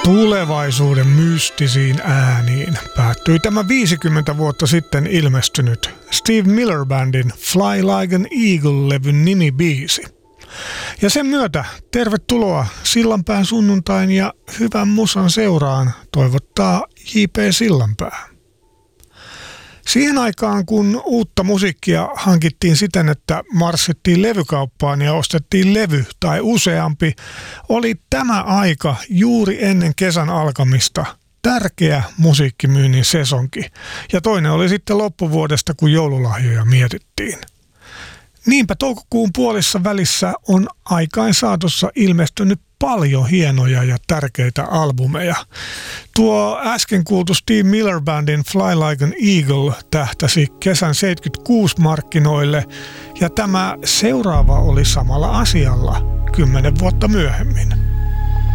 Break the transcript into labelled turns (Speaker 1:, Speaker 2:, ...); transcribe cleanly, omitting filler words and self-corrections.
Speaker 1: Tulevaisuuden mystisiin ääniin päättyi tämä 50 vuotta sitten ilmestynyt Steve Miller Bandin Fly Like an Eagle-levyn nimibiisi. Ja sen myötä tervetuloa Sillanpään sunnuntain ja hyvän musan seuraan toivottaa J.P. Sillanpää. Siihen aikaan, kun uutta musiikkia hankittiin siten, että marssittiin levykauppaan ja ostettiin levy tai useampi, oli tämä aika juuri ennen kesän alkamista tärkeä musiikkimyynnin sesonki. Ja toinen oli sitten loppuvuodesta, kun joululahjoja mietittiin. Niinpä toukokuun puolessa välissä on aikain saatossa ilmestynyt paljon hienoja ja tärkeitä albumeja. Tuo äsken kuultu Steve Miller Bandin Fly Like an Eagle tähtäsi kesän 76 markkinoille ja tämä seuraava oli samalla asialla 10 vuotta myöhemmin.